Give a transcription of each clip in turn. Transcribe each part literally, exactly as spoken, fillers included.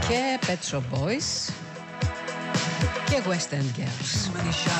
και Pet Shop Boys και West End Girls.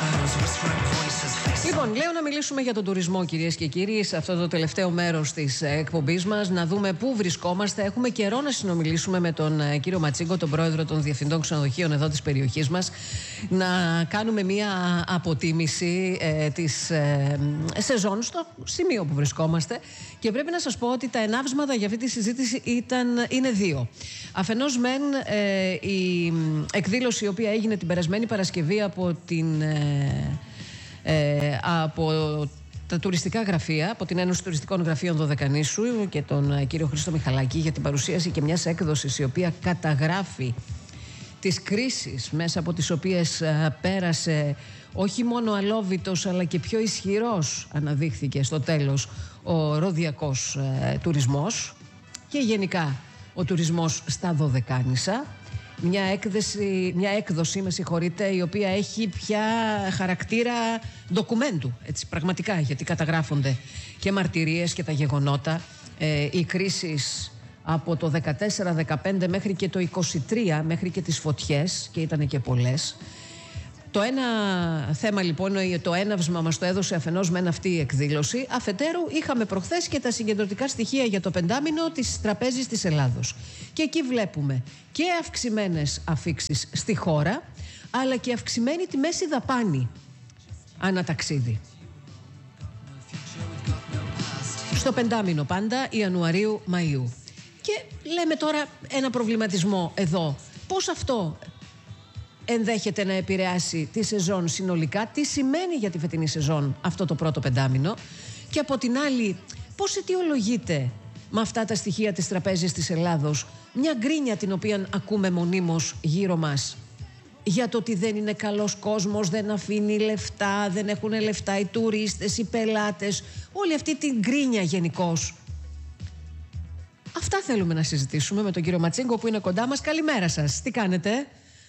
Λοιπόν, λέω να μιλήσουμε για τον τουρισμό, κυρίες και κύριοι, σε αυτό το τελευταίο μέρος της εκπομπής μας, να δούμε πού βρισκόμαστε. Έχουμε καιρό να συνομιλήσουμε με τον κύριο Ματσίγκο, τον πρόεδρο των διευθυντών ξενοδοχείων εδώ της περιοχής μας, να κάνουμε μία αποτίμηση ε, της ε, σεζόν στο σημείο που βρισκόμαστε. Και πρέπει να σας πω ότι τα ενάβσματα για αυτή τη συζήτηση ήταν, είναι δύο. Αφενός μεν ε, η εκδήλωση η οποία έγινε την περασμένη Παρασκευή από την... Ε, Ε, από τα τουριστικά γραφεία, από την Ένωση Τουριστικών Γραφείων Δωδεκανήσου και τον ε, κύριο Χρήστο Μιχαλάκη, για την παρουσίαση και μιας έκδοσης η οποία καταγράφει τις κρίσεις μέσα από τις οποίες ε, πέρασε όχι μόνο αλόβητος αλλά και πιο ισχυρός, αναδείχθηκε στο τέλος, ο ροδιακός ε, τουρισμός και γενικά ο τουρισμός στα Δωδεκάνησα. Μια, έκδεση, μια έκδοση, με συγχωρείτε, η οποία έχει πια χαρακτήρα ντοκουμέντου, έτσι, πραγματικά, γιατί καταγράφονται και μαρτυρίες και τα γεγονότα, ε, οι κρίσεις από το δεκατέσσερα δεκαπέντε μέχρι και το είκοσι τρία, μέχρι και τις φωτιές, και ήταν και πολλές. Το ένα θέμα λοιπόν, το έναυσμα μας το έδωσε αφενός μεν αυτή η εκδήλωση, αφετέρου είχαμε προχθές και τα συγκεντρωτικά στοιχεία για το πεντάμινο της Τραπέζης της Ελλάδος. Και εκεί βλέπουμε και αυξημένες αφίξεις στη χώρα, αλλά και αυξημένη τη μέση δαπάνη ανά ταξίδι. Στο πεντάμινο πάντα, Ιανουαρίου-Μαΐου. Και λέμε τώρα ένα προβληματισμό εδώ. Πώς αυτό ενδέχεται να επηρεάσει τη σεζόν συνολικά, τι σημαίνει για τη φετινή σεζόν αυτό το πρώτο πεντάμινο, και από την άλλη πώς αιτιολογείται με αυτά τα στοιχεία της Τραπέζης της Ελλάδος μια γκρίνια την οποία ακούμε μονίμως γύρω μας για το ότι δεν είναι καλός κόσμος, δεν αφήνει λεφτά, δεν έχουν λεφτά οι τουρίστες, οι πελάτες, όλη αυτή την γκρίνια γενικώς. Αυτά θέλουμε να συζητήσουμε με τον κύριο Ματσίγκο που είναι κοντά μας. Καλημέρα σας, τι κάνετε?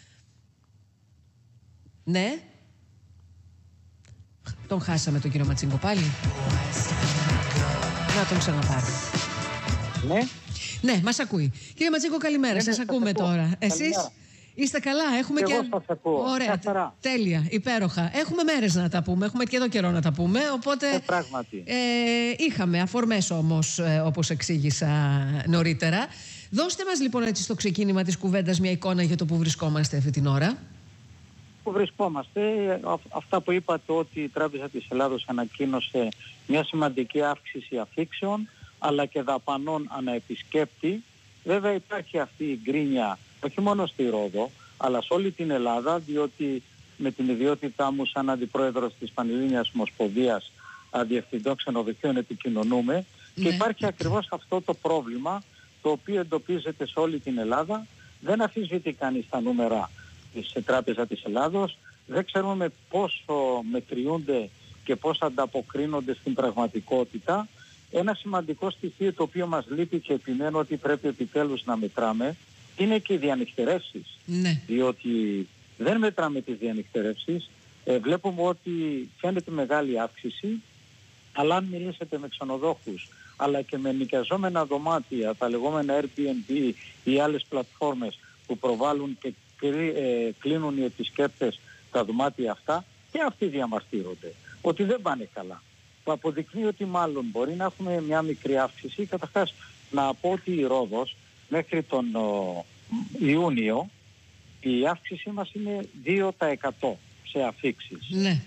Ναι. Τον χάσαμε τον κύριο Ματσίγκο πάλι. Να τον ξαναπάρει. Ναι. Ναι, μας ακούει. Κύριε Ματσίγκο, καλημέρα. Ναι, σας ναι, ακούμε ακούω. τώρα. Εσείς Καλημέρα. Είστε καλά? Έχουμε και... και... Εγώ σας ακούω. Ωραία, Καθαρά. τέλεια, υπέροχα. Έχουμε μέρες να τα πούμε, έχουμε και εδώ καιρό να τα πούμε, οπότε ε, πράγματι. Ε, είχαμε αφορμές όμως, ε, όπως εξήγησα νωρίτερα. Δώστε μας λοιπόν έτσι στο ξεκίνημα της κουβέντας μια εικόνα για το που βρισκόμαστε αυτή την ώρα. Που βρισκόμαστε, αυτά που είπατε, ότι η Τράπεζα της Ελλάδος ανακοίνωσε μια σημαντική αύξηση αφίξεων αλλά και δαπανών αναεπισκέπτη. Βέβαια υπάρχει αυτή η γκρίνια όχι μόνο στη Ρόδο αλλά σε όλη την Ελλάδα, διότι με την ιδιότητά μου σαν αντιπρόεδρος της Πανελλήνιας Ομοσπονδίας Διευθυντών Ξενοδοχείων επικοινωνούμε, ναι. Και υπάρχει ακριβώς αυτό το πρόβλημα το οποίο εντοπίζεται σε όλη την Ελλάδα. Δεν αφισβητεί κανείς τα νούμερα της Τράπεζα της Ελλάδος, δεν ξέρουμε πόσο μετριούνται και πώς ανταποκρίνονται στην πραγματικότητα. Ένα σημαντικό στοιχείο το οποίο μας λείπει και επιμένω ότι πρέπει επιτέλους να μετράμε είναι και οι διανυκτερεύσεις. Ναι. Διότι δεν μετράμε τις διανυκτερεύσεις. Ε, βλέπουμε ότι φαίνεται μεγάλη αύξηση, αλλά αν μιλήσετε με ξενοδόχους αλλά και με νοικιαζόμενα δωμάτια, τα λεγόμενα Airbnb ή άλλες πλατφόρμες που προβάλλουν και κλείνουν οι επισκέπτες τα δωμάτια αυτά, και αυτοί διαμαρτύρονται ότι δεν πάνε καλά. Που αποδεικνύει ότι μάλλον μπορεί να έχουμε μια μικρή αύξηση. Καταρχάς να πω ότι η Ρόδος μέχρι τον ο, Ιούνιο η αύξησή μας είναι δύο τοις εκατό σε αφίξεις. Ναι.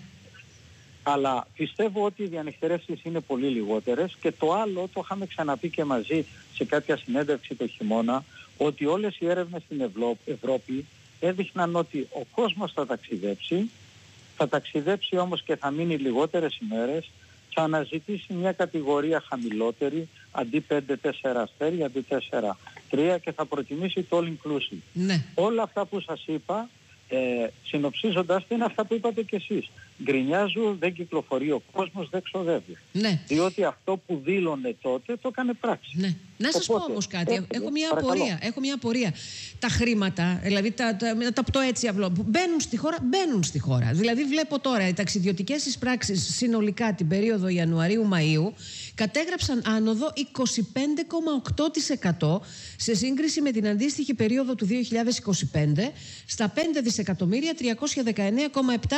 Αλλά πιστεύω ότι οι διανυκτερεύσεις είναι πολύ λιγότερες, και το άλλο το είχαμε ξαναπεί και μαζί σε κάποια συνέντευξη το χειμώνα, ότι όλες οι έρευνες στην Ευρώ... Ευρώπη έδειχναν ότι ο κόσμος θα ταξιδέψει, θα ταξιδέψει όμως και θα μείνει λιγότερες ημέρες, θα αναζητήσει μια κατηγορία χαμηλότερη, αντί πέντε τέσσερα αστέρια, αντί τέσσερα τρία, και θα προτιμήσει το all inclusive. Ναι. Όλα αυτά που σας είπα, ε, συνοψίζοντας, είναι αυτά που είπατε κι εσείς. Γκρινιάζουν, δεν κυκλοφορεί ο κόσμος, δεν ξοδεύει. Ναι. Διότι αυτό που δήλωνε τότε το έκανε πράξη. Ναι. Να σας πω όμως κάτι, έχω, έχω, μια απορία, έχω μια απορία. Τα χρήματα, δηλαδή τα, τα, τα, το έτσι απλό, που μπαίνουν στη χώρα, μπαίνουν στη χώρα. Δηλαδή βλέπω τώρα οι ταξιδιωτικές εισπράξεις συνολικά την περίοδο Ιανουαρίου-Μαΐου κατέγραψαν άνοδο είκοσι πέντε κόμμα οκτώ τοις εκατό σε σύγκριση με την αντίστοιχη περίοδο του δύο χιλιάδες είκοσι πέντε στα πέντε δισεκατομμύρια τριακόσια δεκαεννέα κόμμα επτά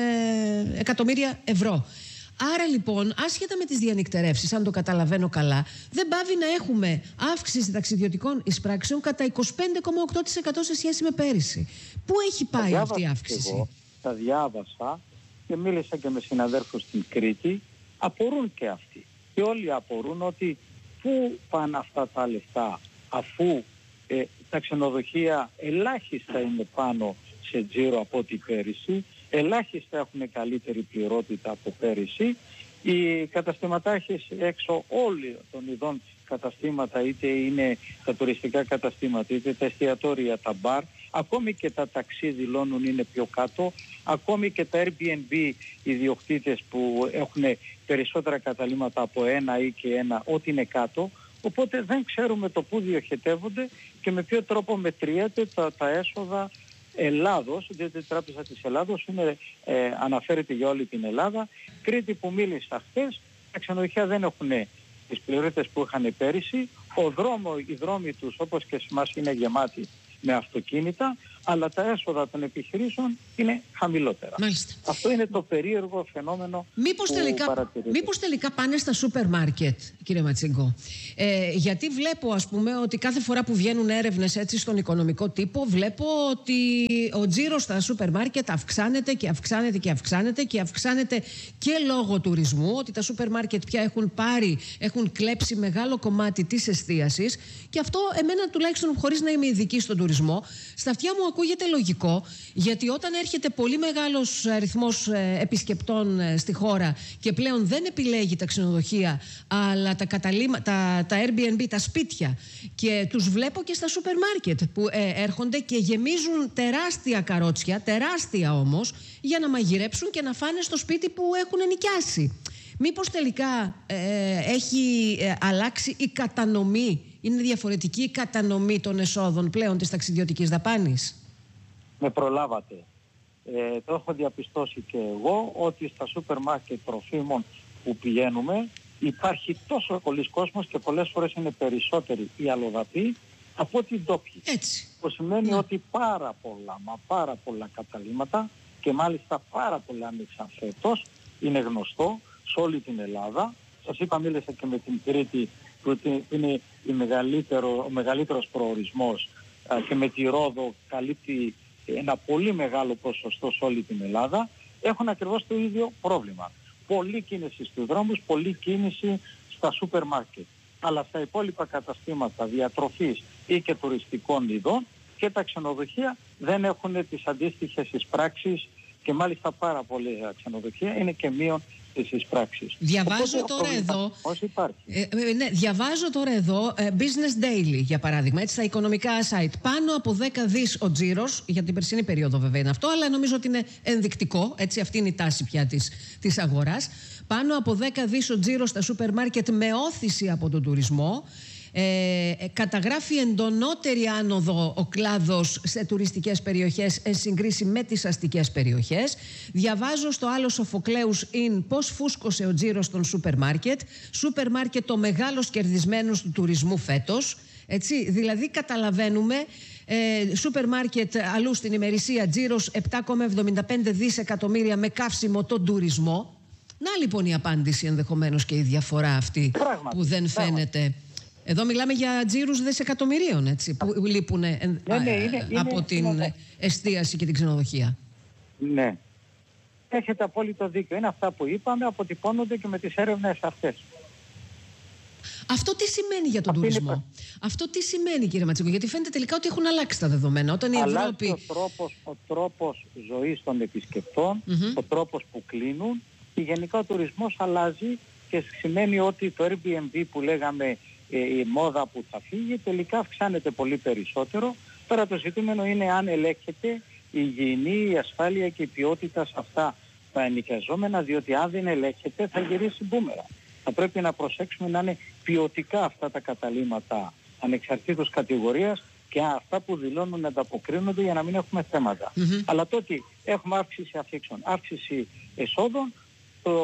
ε, εκατομμύρια ευρώ. Άρα λοιπόν, άσχετα με τις διανυκτερεύσεις, αν το καταλαβαίνω καλά, δεν πάβει να έχουμε αύξηση ταξιδιωτικών εισπράξεων κατά είκοσι πέντε κόμμα οκτώ τοις εκατό σε σχέση με πέρυσι. Πού έχει πάει αυτή η αύξηση? Εγώ τα διάβασα και μίλησα και με συναδέρφους στην Κρήτη. Απορούν και αυτοί. Και όλοι απορούν ότι πού πάνε αυτά τα λεφτά, αφού ε, τα ξενοδοχεία ελάχιστα είναι πάνω σε τζίρο από ό,τι πέρυσι, ελάχιστα έχουν καλύτερη πληρότητα από πέρυσι. Οι καταστηματάρχες έξω όλοι των ειδών καταστήματα, είτε είναι τα τουριστικά καταστήματα, είτε τα εστιατόρια, τα μπαρ, ακόμη και τα ταξί δηλώνουν είναι πιο κάτω, ακόμη και τα Airbnb ιδιοκτήτες που έχουν περισσότερα καταλύματα από ένα ή και ένα, ό,τι είναι κάτω. Οπότε δεν ξέρουμε το πού διοχετεύονται και με ποιο τρόπο μετριέται τα, τα έσοδα Ελλάδος, διότι η Τράπεζα της Ελλάδος είναι, ε, αναφέρεται για όλη την Ελλάδα. Κρήτη που μίλησα χθες, τα ξενοδοχεία δεν έχουν τις πληρότητες που είχαν πέρυσι. Ο δρόμο, οι δρόμοι τους όπως και σε εμάς είναι γεμάτοι με αυτοκίνητα, αλλά τα έσοδα των επιχειρήσεων είναι χαμηλότερα. Μάλιστα. Αυτό είναι το περίεργο φαινόμενο μήπως που τελικά, παρατηρείται. Μήπως τελικά πάνε στα σούπερ μάρκετ, κύριε Ματσίγκο? Ε, γιατί βλέπω, ας πούμε, ότι κάθε φορά που βγαίνουν έρευνες έτσι στον οικονομικό τύπο, βλέπω ότι ο τζίρος στα σούπερ μάρκετ αυξάνεται και αυξάνεται και αυξάνεται και αυξάνεται και λόγω τουρισμού, ότι τα σούπερ μάρκετ πια έχουν πάρει, έχουν κλέψει μεγάλο κομμάτι της εστίασης, και αυτό εμένα τουλάχιστον, χωρίς να είμαι ειδική στον τουρισμό, στα αυτιά μου ακούγεται λογικό, γιατί όταν έρχεται πολύ μεγάλος αριθμός επισκεπτών στη χώρα και πλέον δεν επιλέγει τα ξενοδοχεία αλλά τα, καταλήμα, τα, τα Airbnb, τα σπίτια, και τους βλέπω και στα σούπερ μάρκετ που ε, έρχονται και γεμίζουν τεράστια καρότσια, τεράστια όμως, για να μαγειρέψουν και να φάνε στο σπίτι που έχουν νοικιάσει. Μήπως τελικά ε, έχει ε, αλλάξει η κατανομή, είναι διαφορετική η κατανομή των εσόδων πλέον της ταξιδιωτικής δαπάνης? Με προλάβατε. Ε, το έχω διαπιστώσει και εγώ ότι στα σούπερ μάρκετ τροφίμων που πηγαίνουμε υπάρχει τόσο πολλής κόσμος και πολλές φορές είναι περισσότεροι οι αλλοδαποί από ότι οι ντόπιοι. Έτσι. Που σημαίνει ναι. ότι πάρα πολλά, μα πάρα πολλά καταλύματα, και μάλιστα πάρα πολλά άνοιξαν φέτος, είναι γνωστό σε όλη την Ελλάδα. Σας είπα, μίλησα και με την Κρήτη που είναι η μεγαλύτερο, ο μεγαλύτερος προορισμός, α, και με τη Ρόδο καλύπτει ένα πολύ μεγάλο ποσοστό σε όλη την Ελλάδα. Έχουν ακριβώς το ίδιο πρόβλημα. Πολλή κίνηση στους δρόμους, πολλή κίνηση στα σούπερ μάρκετ. Αλλά στα υπόλοιπα καταστήματα διατροφής ή και τουριστικών ειδών και τα ξενοδοχεία δεν έχουν τις αντίστοιχες εισπράξεις, και μάλιστα πάρα πολλά ξενοδοχεία είναι και μείον τις εισπράξεις. Διαβάζω Οπότε, τώρα εδώ, ε, ε, ναι, διαβάζω τώρα εδώ ε, Business Daily, για παράδειγμα, έτσι, στα οικονομικά site. Πάνω από δέκα δις ο τζίρος, για την περσινή περίοδο βέβαια είναι αυτό, αλλά νομίζω ότι είναι ενδεικτικό, έτσι, αυτή είναι η τάση πια της, της αγοράς. Πάνω από δέκα δις ο τζίρος στα σούπερ μάρκετ με όθηση από τον τουρισμό. Ε, καταγράφει εντονότερη άνοδο ο κλάδος σε τουριστικές περιοχές εν συγκρίση με τις αστικές περιοχές. Διαβάζω στο άλλο Σοφοκλέους in πώς φούσκωσε ο τζίρος των σούπερ μάρκετ. Σούπερ μάρκετ ο μεγάλος κερδισμένος του τουρισμού φέτος. Έτσι, δηλαδή καταλαβαίνουμε, ε, σούπερ μάρκετ αλλού στην ημερησία, τζίρος επτά κόμμα εβδομήντα πέντε δισεκατομμύρια με καύσιμο τον τουρισμό. Να λοιπόν η απάντηση ενδεχομένως και η διαφορά αυτή Πράγματι. που δεν φαίνεται. Πράγματι. Εδώ μιλάμε για τζίρους δισεκατομμυρίων, έτσι, που λείπουν ναι, ναι, είναι, από είναι, την είναι, εστίαση και την ξενοδοχεία. Ναι. Έχετε απόλυτο δίκιο. Είναι αυτά που είπαμε, αποτυπώνονται και με τις έρευνες αυτές. Αυτό τι σημαίνει για τον Αυτή τουρισμό? Είναι... Αυτό τι σημαίνει, κύριε Ματσίγκο? Γιατί φαίνεται τελικά ότι έχουν αλλάξει τα δεδομένα. Όταν η Ευρώπη... ο τρόπος, ο τρόπος ζωής των επισκεπτών, mm-hmm. ο τρόπος που κλείνουν, και γενικά ο τουρισμός αλλάζει, και σημαίνει ότι το Airbnb που λέγαμε, η μόδα που θα φύγει, τελικά αυξάνεται πολύ περισσότερο. Τώρα το ζητούμενο είναι αν ελέγχεται η υγιεινή, η ασφάλεια και η ποιότητα σε αυτά τα ενοικιαζόμενα, διότι αν δεν ελέγχεται θα γυρίσει μπούμερα. θα πρέπει να προσέξουμε να είναι ποιοτικά αυτά τα καταλύματα ανεξαρτήτως κατηγορίας και αυτά που δηλώνουν να ανταποκρίνονται για να μην έχουμε θέματα. Mm-hmm. Αλλά τότε έχουμε αύξηση αφήξεων, αύξηση εσόδων, το...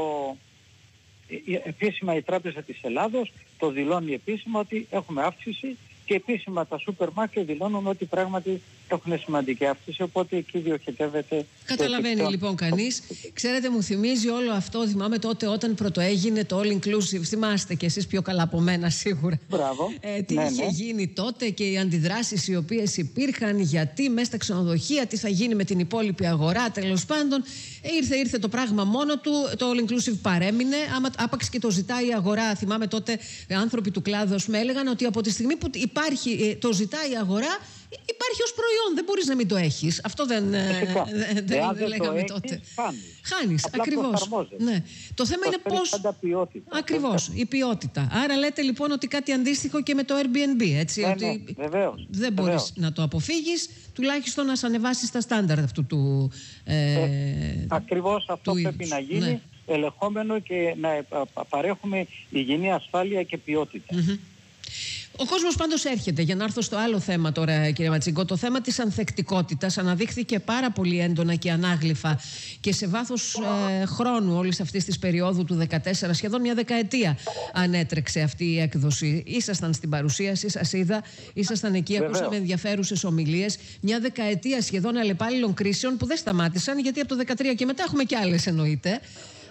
επίσημα η Τράπεζα της Ελλάδος το δηλώνει επίσημα ότι έχουμε αύξηση και επίσημα τα σούπερ μάρκετ δηλώνουν ότι πράγματι έχουν σημαντική αύξηση, οπότε εκεί διοχετεύεται. Καταλαβαίνει το λοιπόν κανείς. Ξέρετε, μου θυμίζει όλο αυτό, θυμάμαι τότε όταν πρωτοέγινε το all inclusive, θυμάστε και εσείς πιο καλά από μένα σίγουρα. Μπράβο. Ε, τι ναι, είχε ναι. γίνει τότε και οι αντιδράσεις οι οποίες υπήρχαν, γιατί μέσα στα ξενοδοχεία, τι θα γίνει με την υπόλοιπη αγορά, τέλος πάντων. Ε, ήρθε, ήρθε το πράγμα μόνο του, το all inclusive παρέμεινε, άμα, άπαξ και το ζητάει η αγορά. Θυμάμαι τότε άνθρωποι του κλάδου με έλεγαν ότι από τη στιγμή που υπάρχει, το ζητάει η αγορά, υπάρχει ως προϊόν, δεν μπορείς να μην το έχεις. Αυτό δεν, δεν, δεν, δεν λέγαμε έχεις, τότε. Χάνεις. Χάνεις, ακριβώς. Ναι. Το θέμα είναι πώς... Ακριβώς, η ποιότητα. Άρα λέτε λοιπόν ότι κάτι αντίστοιχο και με το Airbnb, έτσι, ναι, ότι ναι, βεβαίως, δεν μπορείς βεβαίως. να το αποφύγεις, τουλάχιστον να σε ανεβάσεις τα στάνταρ αυτού του... Ε, ε, ακριβώς αυτό του πρέπει είδους. να γίνει, ναι. ελεγχόμενο και να παρέχουμε υγιεινή ασφάλεια και ποιότητα. Mm-hmm. Ο κόσμος πάντως έρχεται. Για να έρθω στο άλλο θέμα τώρα, κύριε Ματσίγκο, το θέμα της ανθεκτικότητας αναδείχθηκε πάρα πολύ έντονα και ανάγλυφα και σε βάθος ε, χρόνου όλης αυτής της περίοδου του δεκατέσσερα, σχεδόν μια δεκαετία ανέτρεξε αυτή η έκδοση. Ήσασταν στην παρουσίαση, σας είδα, ήσασταν εκεί, ακούσαμε ενδιαφέρουσες ομιλίες. Μια δεκαετία σχεδόν αλλεπάλληλων κρίσεων που δεν σταμάτησαν, γιατί από το δεκατρία και μετά έχουμε κι άλλες εννοείται.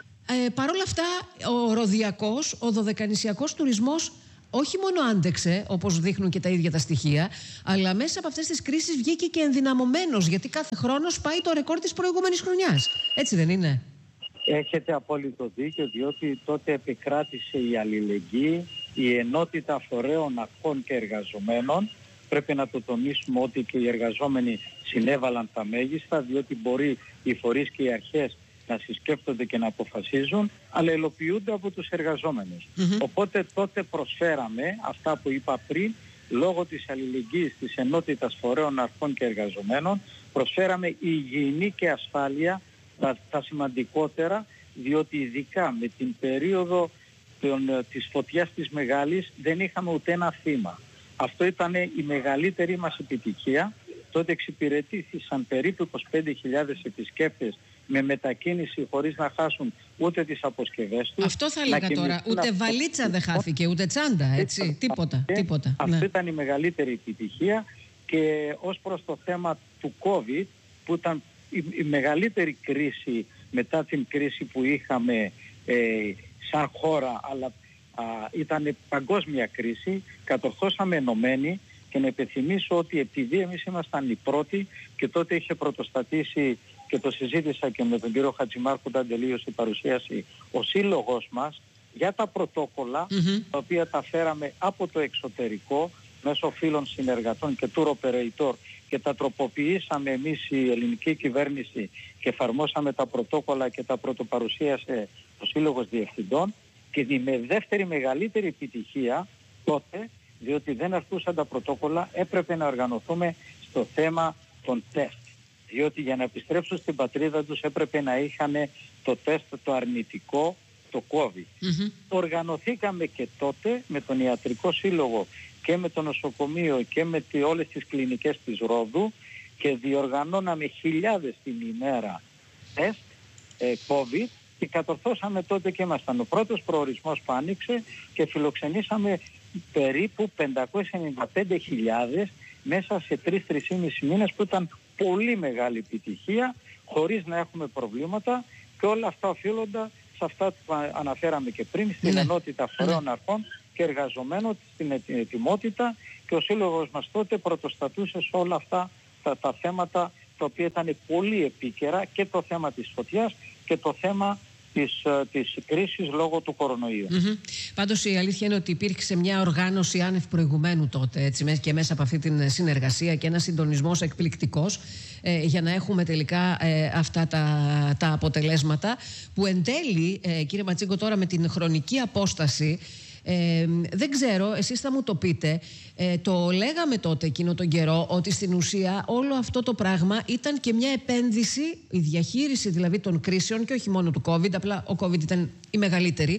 Ε, Παρ' όλα αυτά, ο ροδιακός, ο δωδεκανησιακός τουρισμός όχι μόνο άντεξε, όπως δείχνουν και τα ίδια τα στοιχεία, αλλά μέσα από αυτές τις κρίσεις βγήκε και ενδυναμωμένος, γιατί κάθε χρόνο σπάει το ρεκόρ της προηγούμενης χρονιάς. Έτσι δεν είναι? Έχετε απόλυτο δίκιο, διότι τότε επικράτησε η αλληλεγγύη, η ενότητα φορέων, αρχών και εργαζομένων. Πρέπει να το τονίσουμε ότι και οι εργαζόμενοι συνέβαλαν τα μέγιστα, διότι μπορεί οι φορείς και οι αρχές να συσκέπτονται και να αποφασίζουν, αλλά υλοποιούνται από τους εργαζόμενους. Mm-hmm. Οπότε τότε προσφέραμε αυτά που είπα πριν, λόγω της αλληλεγγύης, της ενότητας φορέων, αρχών και εργαζομένων, προσφέραμε υγιεινή και ασφάλεια, τα, τα σημαντικότερα, διότι ειδικά με την περίοδο των, της φωτιάς της Μεγάλης δεν είχαμε ούτε ένα θύμα. Αυτό ήταν η μεγαλύτερη μας επιτυχία. Τότε εξυπηρετήθησαν περίπου είκοσι πέντε χιλιάδες επισκέπτες με μετακίνηση χωρίς να χάσουν ούτε τις αποσκευές τους. Αυτό θα έλεγα τώρα. Ούτε βαλίτσα δεν χάθηκε, ούτε τσάντα, έτσι. Τίποτα, τίποτα. Αυτό ναι. ήταν η μεγαλύτερη επιτυχία. Και ως προς το θέμα του COVID, που ήταν η, η μεγαλύτερη κρίση μετά την κρίση που είχαμε ε, σαν χώρα, αλλά α, ήταν παγκόσμια κρίση, κατορθώσαμε ενωμένοι. Και να υπενθυμίσω ότι επειδή εμείς ήμασταν οι πρώτοι και τότε είχε πρωτοστατήσει, και το συζήτησα και με τον κύριο Χατζημάρκου όταν τελείωσε η παρουσίαση, ο σύλλογος μας για τα πρωτόκολλα, mm-hmm. τα οποία τα φέραμε από το εξωτερικό μέσω φίλων συνεργατών και tour operator και τα τροποποιήσαμε εμείς η ελληνική κυβέρνηση και εφαρμόσαμε τα πρωτόκολλα και τα πρωτοπαρουσίασε ο Σύλλογος Διευθυντών, και η με δεύτερη μεγαλύτερη επιτυχία τότε, διότι δεν αρκούσαν τα πρωτόκολλα, έπρεπε να οργανωθούμε στο θέμα των τεστ. Διότι για να επιστρέψουν στην πατρίδα τους έπρεπε να είχαν το τεστ το αρνητικό, το COVID. Mm-hmm. Οργανωθήκαμε και τότε με τον Ιατρικό Σύλλογο και με το νοσοκομείο και με τη, όλες τις κλινικές της Ρόδου, και διοργανώναμε χιλιάδες την ημέρα τεστ ε, COVID, και κατορθώσαμε τότε και ήμασταν ο πρώτος προορισμός που άνοιξε και φιλοξενήσαμε περίπου πεντακόσιες ενενήντα πέντε χιλιάδες μέσα σε τρεις με τρεις και μισό μήνες, που ήταν πολύ μεγάλη επιτυχία, χωρίς να έχουμε προβλήματα, και όλα αυτά οφείλοντα σε αυτά που αναφέραμε και πριν, στην ναι. ενότητα φορέων ναι. αρχών και εργαζομένων, στην ετοιμότητα, και ο σύλλογος μας τότε πρωτοστατούσε σε όλα αυτά τα, τα θέματα τα οποία ήταν πολύ επίκαιρα, και το θέμα της φωτιάς και το θέμα Της, της κρίσης λόγω του κορονοϊού. Mm-hmm. Πάντως η αλήθεια είναι ότι υπήρξε μια οργάνωση άνευ προηγουμένου τότε, έτσι, και μέσα από αυτή την συνεργασία και ένα συντονισμός εκπληκτικός ε, για να έχουμε τελικά ε, αυτά τα, τα αποτελέσματα που εν τέλει, ε, κύριε Ματσίγκο, τώρα με την χρονική απόσταση, Ε, δεν ξέρω, εσείς θα μου το πείτε, ε, το λέγαμε τότε εκείνο τον καιρό ότι στην ουσία όλο αυτό το πράγμα ήταν και μια επένδυση, η διαχείριση δηλαδή των κρίσεων, και όχι μόνο του COVID, απλά ο COVID ήταν η μεγαλύτερη,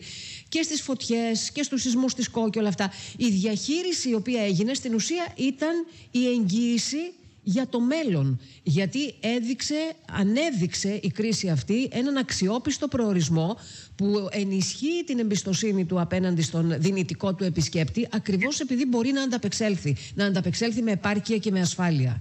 και στις φωτιές και στους σεισμούς της ΚΟ και όλα αυτά. Η διαχείριση η οποία έγινε στην ουσία ήταν η εγγύηση για το μέλλον, γιατί έδειξε, ανέδειξε η κρίση αυτή έναν αξιόπιστο προορισμό που ενισχύει την εμπιστοσύνη του απέναντι στον δυνητικό του επισκέπτη, ακριβώς επειδή μπορεί να ανταπεξέλθει, να ανταπεξέλθει με επάρκεια και με ασφάλεια.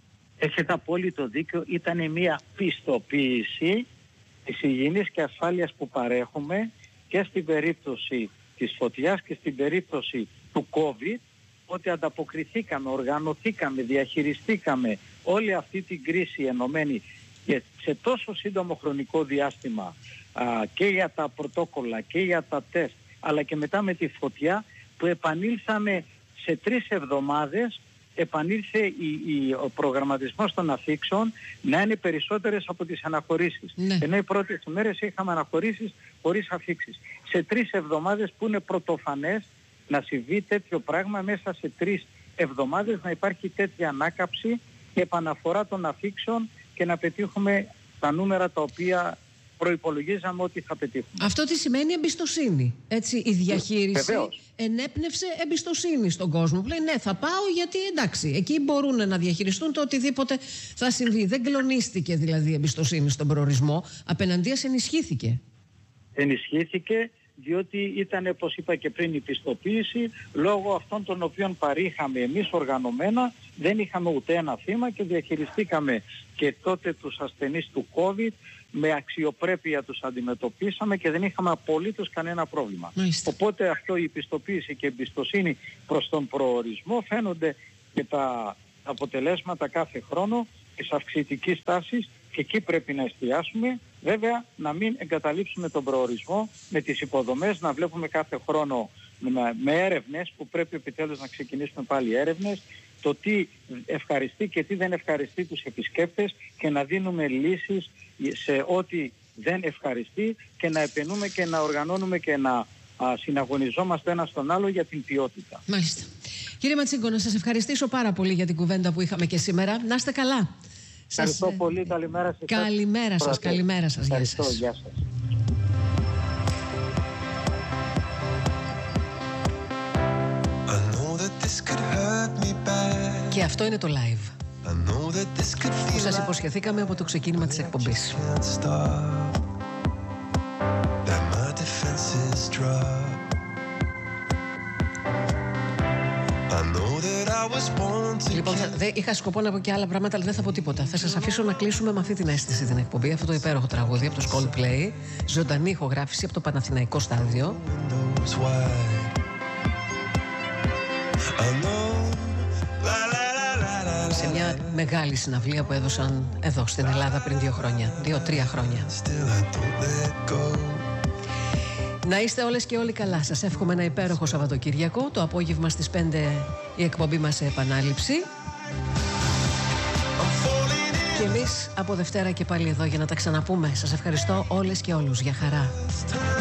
Έχετε απόλυτο δίκιο, ήταν μια πιστοποίηση της υγιεινής και ασφάλειας που παρέχουμε και στην περίπτωση της φωτιάς και στην περίπτωση του COVID, ότι ανταποκριθήκαμε, οργανωθήκαμε, διαχειριστήκαμε όλη αυτή την κρίση ενωμένη και σε τόσο σύντομο χρονικό διάστημα α, και για τα πρωτόκολλα και για τα τεστ, αλλά και μετά με τη φωτιά που επανήλθαμε σε τρεις εβδομάδες, επανήλθε η, η, ο προγραμματισμός των αφήξεων να είναι περισσότερες από τις αναχωρήσεις. Ναι. Ενώ οι πρώτες ημέρες είχαμε αναχωρήσεις χωρίς αφήξεις. Σε τρεις εβδομάδες που είναι πρωτοφανές να συμβεί τέτοιο πράγμα, μέσα σε τρεις εβδομάδες να υπάρχει τέτοια ανάκαψη και επαναφορά των αφήξεων και να πετύχουμε τα νούμερα τα οποία προϋπολογίζαμε ότι θα πετύχουμε. Αυτό τι σημαίνει? Εμπιστοσύνη. Έτσι, η διαχείριση Βεβαίως. ενέπνευσε εμπιστοσύνη στον κόσμο. Που λέει ναι, θα πάω γιατί εντάξει, εκεί μπορούν να διαχειριστούν το οτιδήποτε θα συμβεί. Δεν κλονίστηκε δηλαδή η εμπιστοσύνη στον προορισμό, απέναντίας ενισχύθηκε. Ενισχύθηκε διότι ήταν, όπως είπα και πριν, η πιστοποίηση, λόγω αυτών των οποίων παρήχαμε εμείς οργανωμένα, δεν είχαμε ούτε ένα θύμα και διαχειριστήκαμε και τότε τους ασθενείς του COVID, με αξιοπρέπεια τους αντιμετωπίσαμε και δεν είχαμε απολύτως κανένα πρόβλημα. Μάλιστα. Οπότε αυτό, η πιστοποίηση και η εμπιστοσύνη προς τον προορισμό, φαίνονται και τα αποτελέσματα κάθε χρόνο της αυξητικής τάσης και εκεί πρέπει να εστιάσουμε. Βέβαια, να μην εγκαταλείψουμε τον προορισμό με τις υποδομές, να βλέπουμε κάθε χρόνο με, με έρευνες που πρέπει επιτέλους να ξεκινήσουμε πάλι έρευνες, το τι ευχαριστεί και τι δεν ευχαριστεί τους επισκέπτες και να δίνουμε λύσεις σε ό,τι δεν ευχαριστεί και να επενούμε και να οργανώνουμε και να α, συναγωνιζόμαστε ένα στον άλλο για την ποιότητα. Μάλιστα. Κύριε Ματσίγκο, να σας ευχαριστήσω πάρα πολύ για την κουβέντα που είχαμε και σήμερα. Να είστε καλά. Ευχαριστώ σας... πολύ. Καλημέρα σας. Καλημέρα σας. Καλημέρα σας. Γεια σας. Γεια σας. Και αυτό είναι το live που σας υποσχεθήκαμε από το ξεκίνημα της εκπομπής. Λοιπόν, θα, δε, είχα σκοπό να πω και άλλα πράγματα, αλλά δεν θα πω τίποτα. Θα σας αφήσω να κλείσουμε με αυτή την αίσθηση την εκπομπή, αυτό το υπέροχο τραγούδι από το Coldplay, ζωντανή ηχογράφηση από το Παναθηναϊκό στάδιο. Σε μια μεγάλη συναυλία που έδωσαν εδώ στην Ελλάδα πριν δύο χρόνια, δύο-τρία χρόνια. Να είστε όλες και όλοι καλά. Σας εύχομαι ένα υπέροχο Σαββατοκύριακο. Το απόγευμα στις πέντε η εκπομπή μας σε επανάληψη. Και εμείς από Δευτέρα και πάλι εδώ για να τα ξαναπούμε. Σας ευχαριστώ όλες και όλους. Για χαρά.